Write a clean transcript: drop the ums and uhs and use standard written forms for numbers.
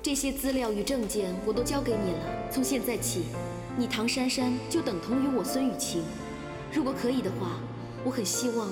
这些资料与证件我都交给你了。从现在起，你唐珊珊就等同于我孙雨晴。如果可以的话，我很希望